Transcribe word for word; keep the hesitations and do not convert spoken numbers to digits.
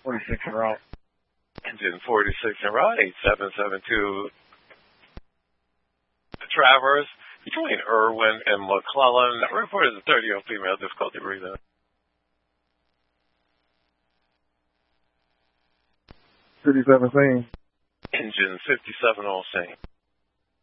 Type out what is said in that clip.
forty-six en route. Engine forty-six en route, eight seven seven two. Traverse between Irwin and McClellan. Report is a thirty-year-old female, difficulty breathing. fifty-seven scene. Engine fifty-seven on scene.